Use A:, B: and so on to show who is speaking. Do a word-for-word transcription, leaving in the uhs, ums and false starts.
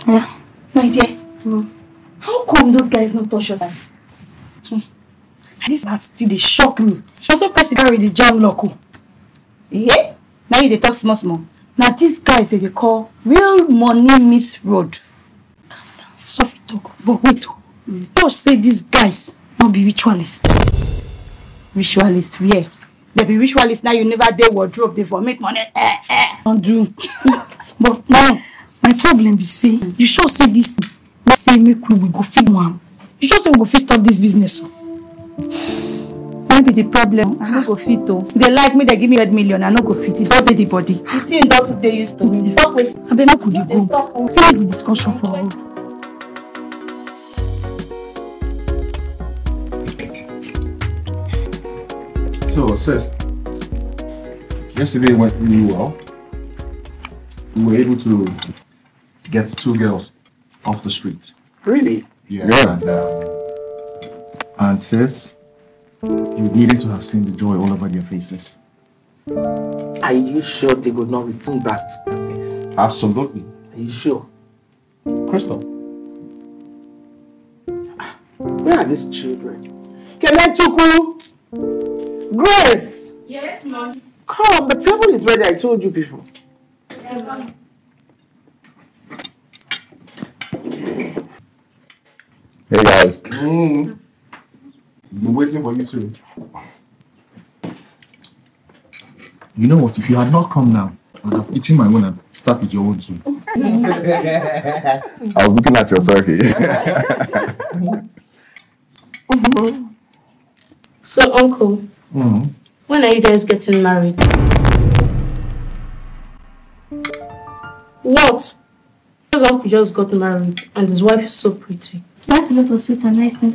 A: Yeah. My dear, mm. how come those guys not touch us? Hmm. This man still they shock me. Also, person carry the jam lock. Yeah. Now they talk small small. Now these guys they call real money miss road. Calm down. Soft talk. But wait. Mm. Don't say these guys not be ritualists. Ritualists, yeah. They be ritualists now. You never dare wardrobe. They for make money. Eh, eh. Don't do. But now. My problem is say, you sure say this, let's say make we, we go feed one. You sure say we go fit stop this business. That be the problem. I no go fit though. They like me, they give me one million, I no go fit. It's not the body. The thing that they used to me. Stop with. I bet not could you go. Finish the discussion for all.
B: So, sis, yesterday went really well. We were able to get two girls off the street.
C: Really?
B: Yeah. yeah. And, um, and sis, you needed to have seen the joy all over their faces.
C: Are you sure they would not return back to that place?
B: Absolutely.
C: Are you sure?
B: Crystal.
C: Where are these children? Kelechuku! Grace!
D: Yes, Mom.
C: Come, the table is ready. I told you people.
D: Yeah,
B: hey guys. Mm. Been waiting for you too. You know what? If you had not come now, I'd have eaten my own and start with your own too.
E: I was looking at your turkey.
D: So, Uncle,
B: Mm.
D: when are you guys getting married? What? Because Uncle just got married and his wife is so pretty.
F: Life is so sweet and nice and